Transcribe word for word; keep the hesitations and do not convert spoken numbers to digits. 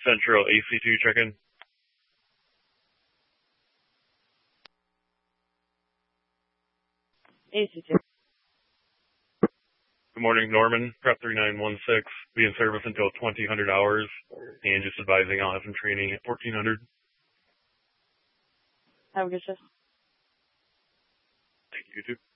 Central A C two check-in. A C two. Good morning, Norman. Prep three nine one six. Be in service until twenty hundred hours. And just advising I'll have some training at fourteen hundred. Have a good shift. Thank you, you too.